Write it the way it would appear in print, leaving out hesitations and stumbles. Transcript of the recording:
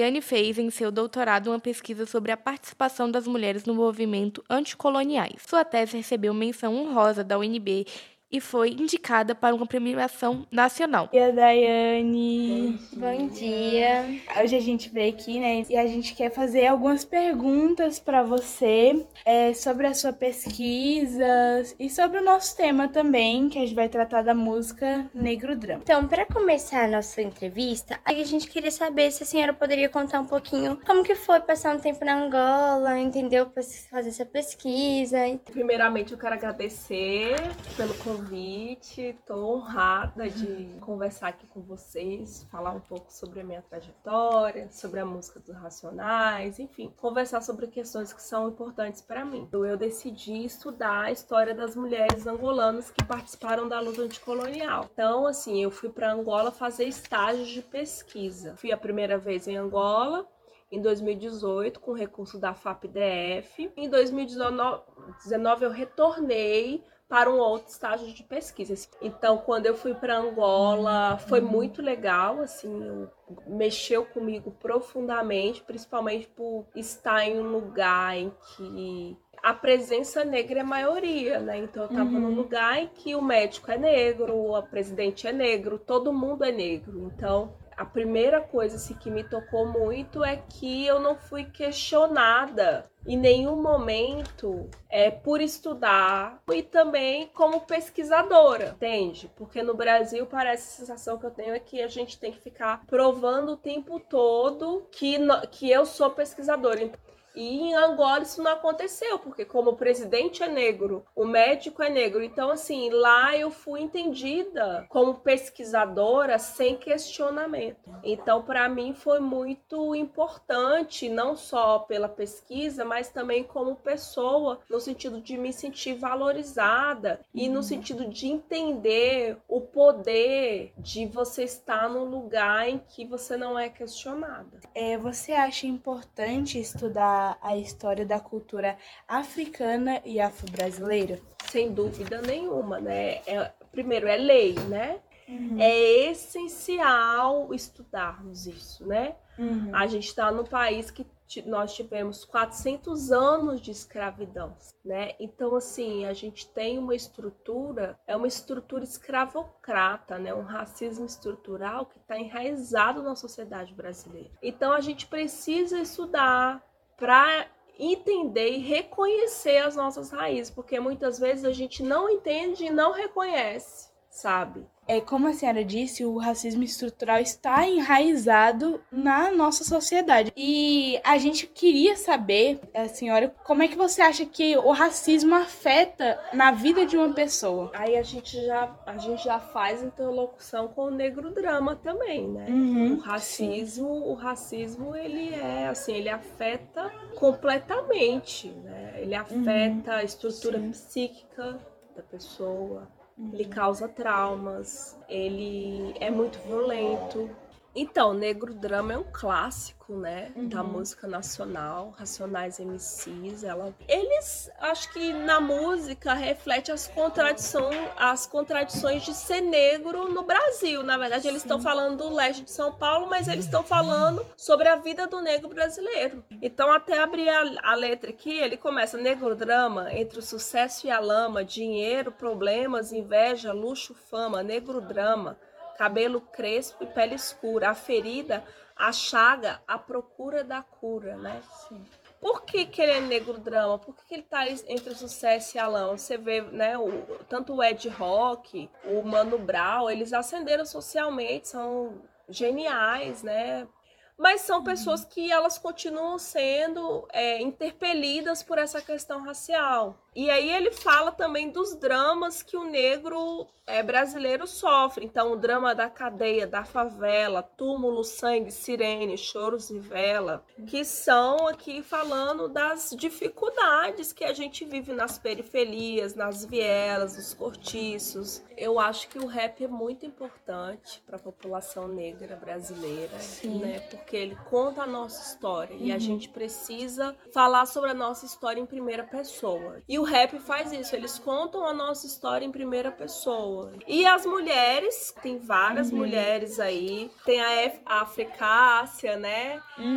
Liane fez em seu doutorado uma pesquisa sobre a participação das mulheres no movimento anticoloniais. Sua tese recebeu menção honrosa da UNB e foi indicada para uma premiação nacional. E a Daiane. Bom dia. Hoje a gente veio aqui, né? E a gente quer fazer algumas perguntas para você sobre a sua pesquisa e sobre o nosso tema também, que a gente vai tratar da música Negro Drama. Então, para começar a nossa entrevista, a gente queria saber se a senhora poderia contar um pouquinho como que foi passar um tempo na Angola, entendeu? Para fazer essa pesquisa. Primeiramente, eu quero agradecer pelo convite. Estou honrada de conversar aqui com vocês, falar um pouco sobre a minha trajetória, sobre a música dos Racionais, enfim, conversar sobre questões que são importantes para mim. Eu decidi estudar a história das mulheres angolanas que participaram da luta anticolonial. Então, assim, eu fui para Angola fazer estágios de pesquisa. Fui a primeira vez em Angola, em 2018, com recurso da FAPDF. Em 2019, eu retornei para um outro estágio de pesquisa. Então, quando eu fui para Angola, foi muito legal, assim, mexeu comigo profundamente, principalmente por estar em um lugar em que a presença negra é maioria, né? Então, eu estava num lugar em que o médico é negro, o presidente é negro, todo mundo é negro. Então, a primeira coisa assim, que me tocou muito é que eu não fui questionada em nenhum momento por estudar e também como pesquisadora, entende? Porque no Brasil parece a sensação que eu tenho é que a gente tem que ficar provando o tempo todo que eu sou pesquisadora. E em Angola isso não aconteceu, porque como o presidente é negro, o médico é negro, então assim, lá eu fui entendida como pesquisadora sem questionamento. Então para mim foi muito importante, não só pela pesquisa, mas também como pessoa, no sentido de me sentir valorizada e no sentido de entender o poder de você estar num lugar em que você não é questionada. Você acha importante estudar a história da cultura africana e afro-brasileira? Sem dúvida nenhuma, né? Primeiro, é lei, né? É essencial estudarmos isso, né? A gente está no país que nós tivemos 400 anos de escravidão, né? Então, assim, a gente tem uma estrutura escravocrata, né? Um racismo estrutural que está enraizado na sociedade brasileira. Então, a gente precisa estudar para entender e reconhecer as nossas raízes, porque muitas vezes a gente não entende e não reconhece, sabe? Como a senhora disse, o racismo estrutural está enraizado na nossa sociedade. E a gente queria saber, a senhora, como é que você acha que o racismo afeta na vida de uma pessoa? Aí a gente já faz interlocução com o negro drama também, né? O racismo ele afeta completamente, né? Ele afeta a estrutura psíquica da pessoa. Ele causa traumas, ele é muito violento. Então, Negro Drama é um clássico, né, da música nacional, Racionais MCs, eles, acho que na música reflete as contradições de ser negro no Brasil. Na verdade, eles estão falando do leste de São Paulo, mas eles estão falando sobre a vida do negro brasileiro. Então, até abrir a letra aqui, ele começa: Negro Drama, entre o sucesso e a lama, dinheiro, problemas, inveja, luxo, fama, negro drama. Cabelo crespo e pele escura, a ferida, a chaga, a procura da cura, né? Sim. Por que ele é negro drama? Por que ele tá entre o sucesso e a lama? Você vê, né, tanto o Ed Rock, o Mano Brown, eles ascenderam socialmente, são geniais, né? Mas são pessoas que elas continuam sendo interpelidas por essa questão racial. E aí ele fala também dos dramas que o negro brasileiro sofre. Então, o drama da cadeia, da favela, túmulo, sangue, sirene, choros e vela, que são aqui falando das dificuldades que a gente vive nas periferias, nas vielas, nos cortiços. Eu acho que o rap é muito importante para a população negra brasileira, né? Porque ele conta a nossa história e a gente precisa falar sobre a nossa história em primeira pessoa. E o rap faz isso, eles contam a nossa história em primeira pessoa. E as mulheres, tem várias mulheres aí, tem a Africácia, né?